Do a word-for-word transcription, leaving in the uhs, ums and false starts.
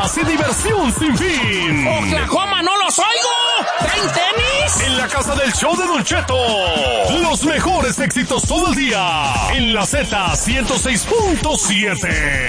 risas y diversión sin fin. ¡Oklahoma, no los oigo! ¿Traen tenis? En la casa del show de Don Cheto. Los mejores éxitos todo el día. En la Z ciento seis punto siete.